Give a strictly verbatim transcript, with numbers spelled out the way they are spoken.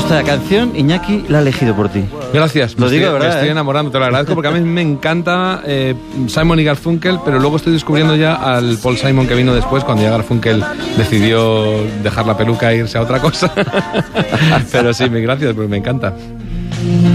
Esta canción, Iñaki, la ha elegido por ti. Gracias. Lo me digo, estoy, ¿verdad? Me estoy eh? enamorando, te lo agradezco, porque a mí me encanta eh, Simon y Garfunkel, pero luego estoy descubriendo ya al Paul Simon que vino después, cuando ya Garfunkel decidió dejar la peluca e irse a otra cosa. Pero sí, me gracias, porque me encanta.